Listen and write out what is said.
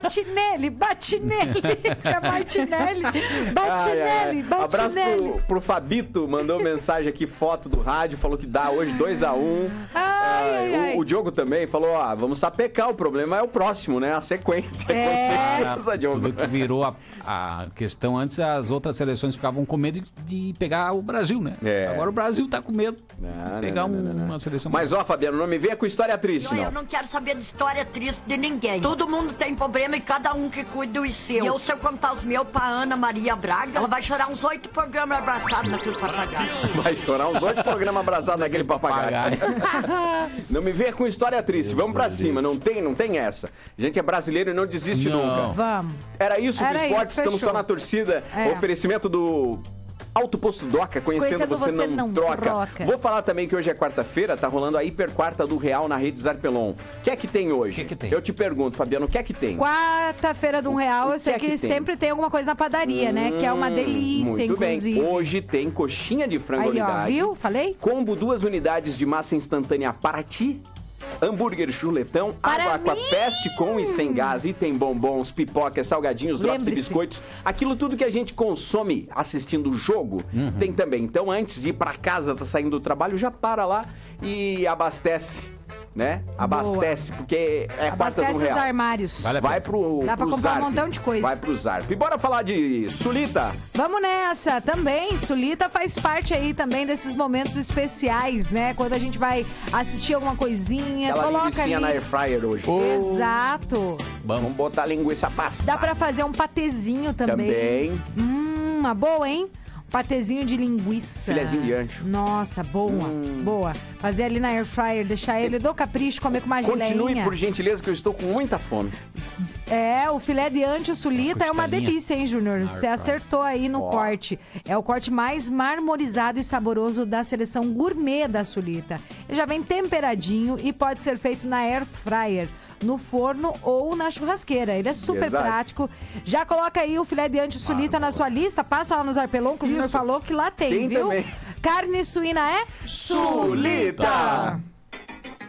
Bate nele. É Martinelli. Bate nele. Abraço pro Fabito, mandou mensagem aqui, foto do rádio, falou que dá hoje 2-1. O Diogo também falou, vamos sapecar, o problema é o próximo, né? A sequência, com certeza, Diogo. Que virou a questão antes, as outras seleções ficavam com medo de pegar o Brasil, né? Agora o Brasil tá com medo de pegar uma seleção. Mas Fabiano, não me venha com história triste, não. Eu não quero saber de história triste de ninguém. Todo mundo tem problema e cada um que cuida dos seus. Se eu contar os meus pra Ana Maria Braga, ela vai chorar uns 8 programas abraçados naquele papagaio. Vai chorar uns 8 programas abraçados naquele papagaio. Não me venha com história triste. Vamos pra cima. Não tem essa. A gente é brasileiro e não desiste nunca. Vamos. Era isso do esporte. Estamos só na torcida. Oferecimento do Auto Posto Doca, conhecendo você não troca. Vou falar também que hoje é quarta-feira, tá rolando a hiper quarta do Real na rede Zarpelon. O que é que tem hoje? Que tem? Eu te pergunto, Fabiano, o que é que tem? Quarta-feira do Real, eu sei que sempre tem alguma coisa na padaria, né? Que é uma delícia, muito inclusive. Bem. Hoje tem coxinha de frango unidade. Viu? Falei? Combo 2 unidades de massa instantânea para ti. Hambúrguer chuletão, água Aquafest com e sem gás, e tem bombons, pipocas, salgadinhos, drops e biscoitos. Aquilo tudo que a gente consome assistindo o jogo, tem também. Então, antes de ir pra casa, tá saindo do trabalho, já para lá e abastece. Né? Abastece, porque é quarta do Real. Abastece os armários. Vai pro Dá pra comprar Zarp. Um montão de coisa. Vai pro Zarp. E bora falar de Sulita. Vamos nessa também. Sulita faz parte aí também desses momentos especiais, né? Quando a gente vai assistir alguma coisinha, coloca ali. Na air fryer hoje. Exato. Vamos botar linguiça passada. Dá pra fazer um patezinho também. Uma boa, hein? Patezinho de linguiça. Filezinho de ancho. Nossa, boa. Fazer ali na air fryer, deixar ele do capricho, comer com uma geleinha. Continue, por gentileza, que eu estou com muita fome. O filé de ancho Sulita é uma delícia, hein, Júnior? Você acertou aí no corte. É o corte mais marmorizado e saboroso da seleção gourmet da Sulita. Ele já vem temperadinho e pode ser feito na air fryer, no forno ou na churrasqueira. Ele é super prático. Já coloca aí o filé de ancho Sulita na sua lista. Passa lá no Zarpelon, que o Júnior falou que lá tem, viu? Também. Carne suína é Sulita.